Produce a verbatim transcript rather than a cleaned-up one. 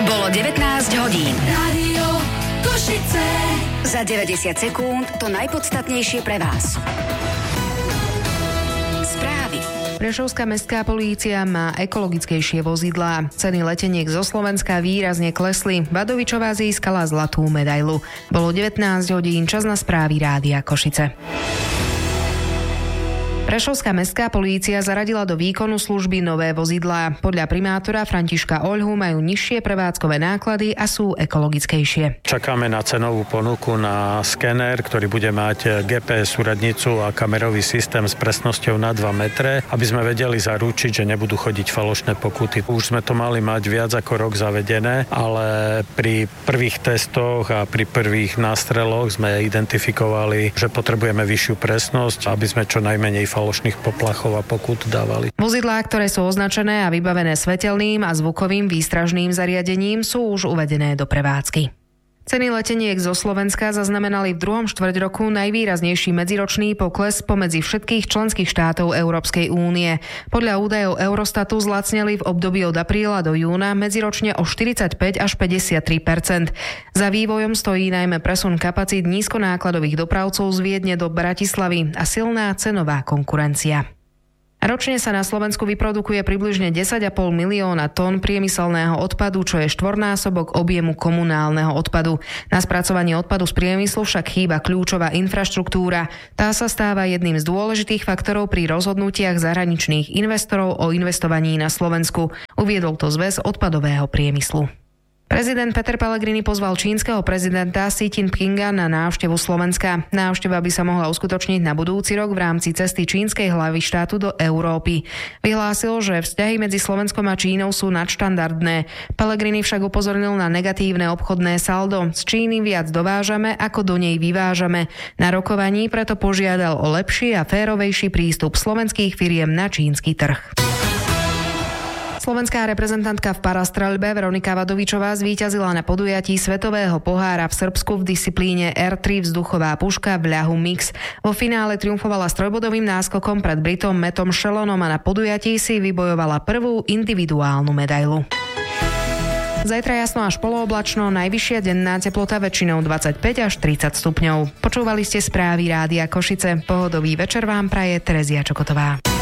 Bolo devätnásť hodín. Rádio Košice. Za deväťdesiat sekúnd to najpodstatnejšie pre vás. Správy. Prešovská mestská polícia má ekologickejšie vozidlá. Ceny leteniek zo Slovenska výrazne klesli. Vadovičová získala zlatú medailu. Bolo devätnásť hodín, čas na správy Rádia Košice. Prešovská mestská polícia zaradila do výkonu služby nové vozidlá. Podľa primátora Františka Oľhu majú nižšie prevádzkové náklady a sú ekologickejšie. Čakáme na cenovú ponuku na skener, ktorý bude mať gé pé es súradnicu a kamerový systém s presnosťou na dva metre, aby sme vedeli zaručiť, že nebudú chodiť falošné pokuty. Už sme to mali mať viac ako rok zavedené, ale pri prvých testoch a pri prvých nástreloch sme identifikovali, že potrebujeme vyššiu presnosť, aby sme čo najmenej falošných poplachov a pokut dávali. Vozidlá, ktoré sú označené a vybavené svetelným a zvukovým výstražným zariadením, sú už uvedené do prevádzky. Ceny leteniek zo Slovenska zaznamenali v druhom štvrť roku najvýraznejší medziročný pokles pomedzi všetkých členských štátov Európskej únie. Podľa údajov Eurostatu zlacneli v období od apríla do júna medziročne o štyridsaťpäť až päťdesiattri percent. Za vývojom stojí najmä presun kapacít nízkonákladových dopravcov z Viedne do Bratislavy a silná cenová konkurencia. Ročne sa na Slovensku vyprodukuje približne desať a pol milióna tón priemyselného odpadu, čo je štvornásobok objemu komunálneho odpadu. Na spracovanie odpadu z priemyslu však chýba kľúčová infraštruktúra. Tá sa stáva jedným z dôležitých faktorov pri rozhodnutiach zahraničných investorov o investovaní na Slovensku. Uviedol to Zväz odpadového priemyslu. Prezident Peter Pellegrini pozval čínskeho prezidenta Xi Jinpinga na návštevu Slovenska. Návšteva by sa mohla uskutočniť na budúci rok v rámci cesty čínskej hlavy štátu do Európy. Vyhlásil, že vzťahy medzi Slovenskom a Čínou sú nadštandardné. Pellegrini však upozornil na negatívne obchodné saldo. Z Číny viac dovážame, ako do nej vyvážame. Na rokovaní preto požiadal o lepší a férovejší prístup slovenských firiem na čínsky trh. Slovenská reprezentantka v parastreľbe Veronika Vadovičová zvíťazila na podujatí Svetového pohára v Srbsku v disciplíne er tri vzduchová puška v ľahu mix. Vo finále triumfovala s trojbodovým náskokom pred Britom Mattom Shellonom a na podujatí si vybojovala prvú individuálnu medailu. Zajtra jasno až polooblačno, najvyššia denná teplota väčšinou dvadsaťpäť až tridsať stupňov. Počúvali ste správy Rádia Košice. Pohodový večer vám praje Terezia Čokotová.